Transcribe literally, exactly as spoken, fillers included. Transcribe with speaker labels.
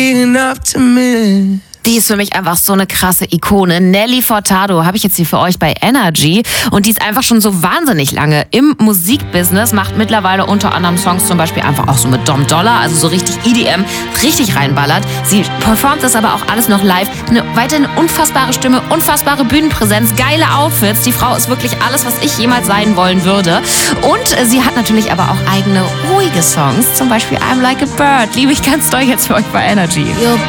Speaker 1: enough to me.
Speaker 2: Die ist für mich einfach so eine krasse Ikone. Nelly Furtado habe ich jetzt hier für euch bei Energy. Und die ist einfach schon so wahnsinnig lange im Musikbusiness, macht mittlerweile unter anderem Songs zum Beispiel einfach auch so mit Dom Dollar, also so richtig E D M, richtig reinballert. Sie performt das aber auch alles noch live. Eine weiterhin unfassbare Stimme, unfassbare Bühnenpräsenz, geile Outfits. Die Frau ist wirklich alles, was ich jemals sein wollen würde. Und sie hat natürlich aber auch eigene ruhige Songs, zum Beispiel I'm Like a Bird. Liebe ich ganz doll jetzt für euch bei Energy.
Speaker 3: Your